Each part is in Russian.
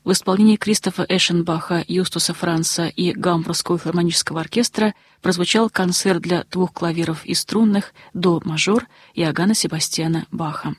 в исполнении Кристофа Эшенбаха, Юстуса Франца и Гамбургского филармонического оркестра прозвучал концерт для 2 клавиров и струнных до-мажор Иоганна Себастьяна Баха.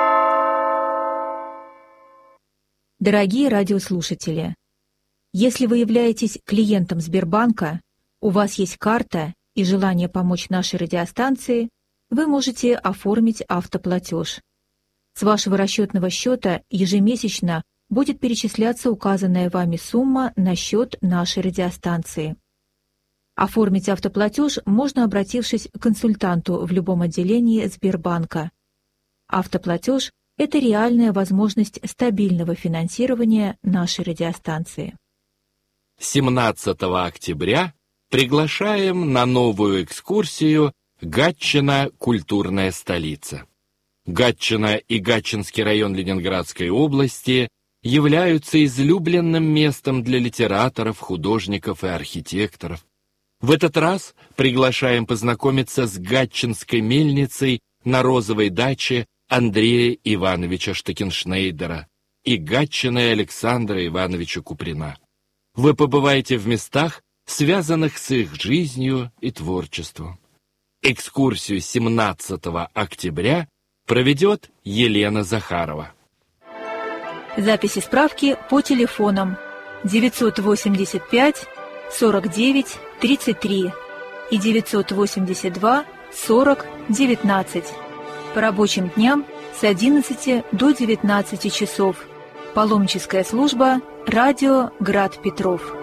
Дорогие радиослушатели, если вы являетесь клиентом Сбербанка, у вас есть карта и желание помочь нашей радиостанции, вы можете оформить автоплатеж. С вашего расчетного счета ежемесячно будет перечисляться указанная вами сумма на счет нашей радиостанции. Оформить автоплатеж можно, обратившись к консультанту в любом отделении Сбербанка. Автоплатеж – это реальная возможность стабильного финансирования нашей радиостанции. 17 октября приглашаем на новую экскурсию «Гатчина. Культурная столица». Гатчина и Гатчинский район Ленинградской области являются излюбленным местом для литераторов, художников и архитекторов. В этот раз приглашаем познакомиться с Гатчинской мельницей на розовой даче Андрея Ивановича Штекеншнейдера и Гатчиной Александра Ивановича Куприна. Вы побываете в местах, связанных с их жизнью и творчеством. Экскурсию 17 октября проведет Елена Захарова. Записи справки по телефонам 985 49 33 и 982 40 19. По рабочим дням с 11 до 19 часов. Паломническая служба «Радио Град Петров».